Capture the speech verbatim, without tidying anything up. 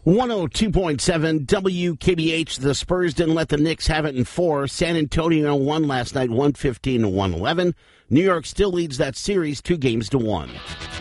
one oh two point seven W K B H. The Spurs didn't let the Knicks have it in four. San Antonio won last night one fifteen to one eleven. New York still leads that series two games to one.